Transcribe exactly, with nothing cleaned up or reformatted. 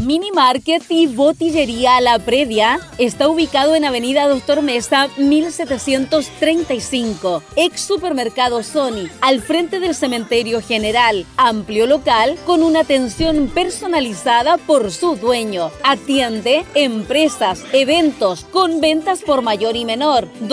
Mini Market y Botillería La Previa está ubicado en Avenida Doctor Mesa mil setecientos treinta y cinco, ex Supermercado Sony, al frente del Cementerio General. Amplio local con una atención personalizada por su dueño. Atiende empresas, eventos con ventas por mayor y menor.